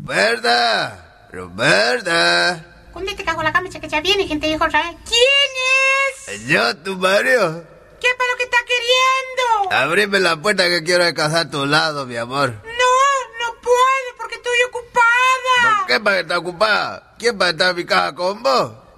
Ruperta, Ruperta. ¿Dónde te cago la camisa que ya viene? ¿Quién te dijo otra vez? ¿Quién es? Yo, tu Mario. ¿Qué para lo que está queriendo? Abrime la puerta que quiero descansar a tu lado, mi amor. No puedo porque estoy ocupada. ¿Por qué para que estás ocupada? ¿Quién va a estar en mi casa con vos?